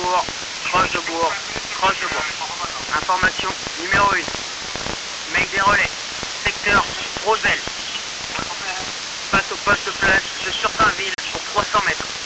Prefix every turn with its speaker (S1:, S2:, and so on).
S1: bourg, croche de bourg, croche de bourg. Information numéro 1. Mec des relais, secteur Roselle. Passe au poste flash de Surtainville pour 300 mètres.